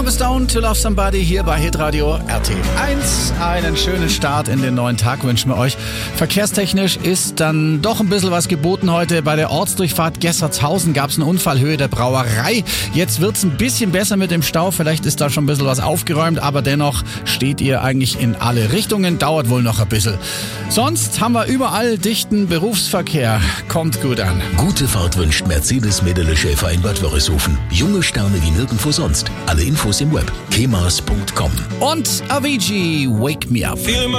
Young Stone to Love Somebody hier bei Hitradio RT1. Einen schönen Start in den neuen Tag wünschen wir euch. Verkehrstechnisch ist dann doch ein bisschen was geboten heute. Bei der Ortsdurchfahrt Gessertshausen gab es einen Unfall Höhe der Brauerei. Jetzt wird's ein bisschen besser mit dem Stau. Vielleicht ist da schon ein bisschen was aufgeräumt, aber dennoch steht ihr eigentlich in alle Richtungen. Dauert wohl noch ein bisschen. Sonst haben wir überall dichten Berufsverkehr. Kommt gut an. Gute Fahrt wünscht Mercedes Schäfer in Bad Wörishofen. Junge Sterne wie nirgendwo sonst. Alle Infos im Web. kemas.com. Und Avicii, Wake Me Up.